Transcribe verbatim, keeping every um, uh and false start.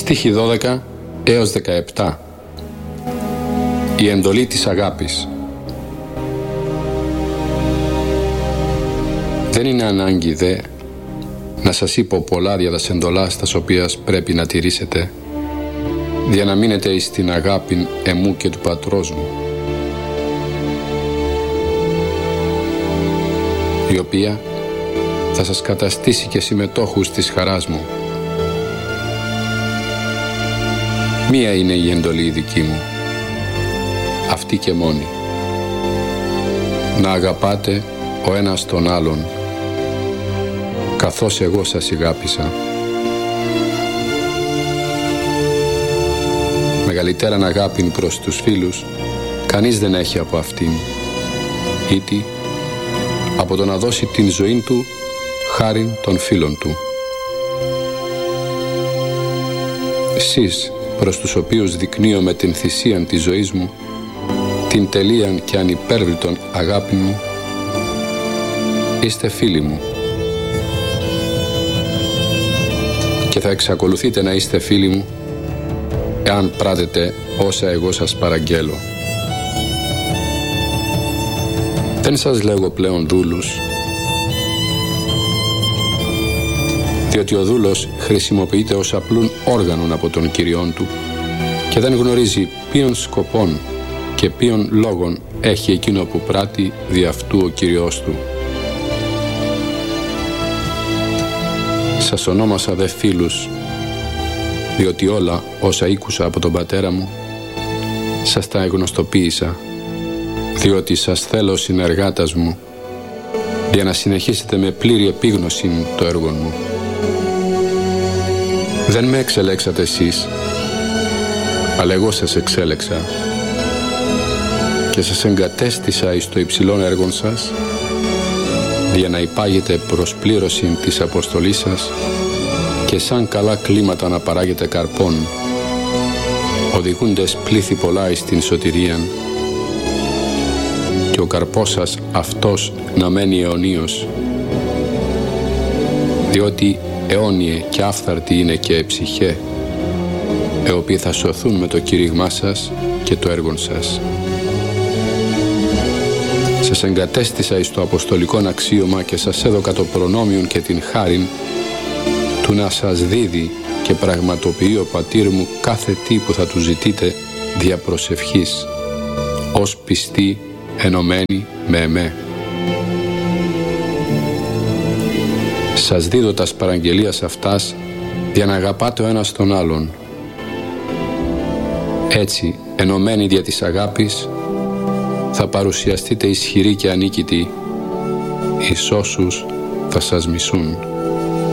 Στίχοι δώδεκα έως δεκαεπτά. Η εντολή της αγάπης. Δεν είναι ανάγκη δε να σας είπω πολλά δια τας εντολάς τας οποίας πρέπει να τηρήσετε, για να μείνετε εις την αγάπην εμού και του πατρός μου, η οποία θα σας καταστήσει και συμμετόχους της χαράς μου. Μία είναι η εντολή δική μου, αυτή και μόνη, να αγαπάτε ο ένας τον άλλον καθώς εγώ σας αγάπησα. Μεγαλύτεραν αγάπην προς τους φίλους κανείς δεν έχει από αυτήν, ήτι από το να δώσει την ζωή του χάριν των φίλων του. Εσείς, προς τους οποίους δεικνύω με την θυσίαν της ζωής μου την τελείαν και ανυπέρβλητον αγάπη μου, είστε φίλοι μου και θα εξακολουθείτε να είστε φίλοι μου εάν πράτετε όσα εγώ σας παραγγέλω. Δεν σας λέγω πλέον δούλους, διότι ο δούλος χρησιμοποιείται ως απλούν όργανον από τον Κυριόν του και δεν γνωρίζει ποιον σκοπόν και ποιον λόγον έχει εκείνο που πράττει δι' αυτού ο Κυριός του. Σας ονόμασα δε φίλους, διότι όλα όσα ήκουσα από τον πατέρα μου σας τα εγνωστοποίησα, διότι σας θέλω συνεργάτας μου για να συνεχίσετε με πλήρη επίγνωση το έργο μου. Δεν με εξελέξατε εσείς, αλλά εγώ σας εξέλεξα και σας εγκατέστησα εις το υψηλόν έργον σας για να υπάγετε προς πλήρωση της αποστολής σας και σαν καλά κλίματα να παράγετε καρπών, οδηγούντες πλήθη πολλά εις την σωτηρίαν και ο καρπός σας αυτός να μένει αιωνίως, διότι αιώνιε και άφθαρτη είναι και ψυχέ, οι οποίοι θα σωθούν με το κήρυγμά σας και το έργο σας. Σας εγκατέστησα εις το αποστολικόν αξίωμα και σας έδωκα το προνόμιον και την χάριν του να σας δίδει και πραγματοποιεί ο πατήρ μου κάθε τι που θα του ζητείτε δια προσευχής, ως πιστοί ενωμένοι με εμέ. Σας δίδω τας παραγγελίας αυτάς για να αγαπάτε ο ένας τον άλλον. Έτσι, ενωμένοι δια της αγάπης, θα παρουσιαστείτε ισχυροί και ανίκητοι εις όσους θα σας μισούν.